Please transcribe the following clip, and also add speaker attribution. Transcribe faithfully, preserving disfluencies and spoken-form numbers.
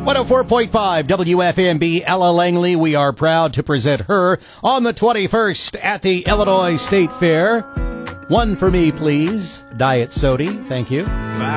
Speaker 1: one oh four point five W F M B, Ella Langley. We are proud to present her on the twenty-first at the Illinois State Fair. One for me, please. Diet Sody. Thank you.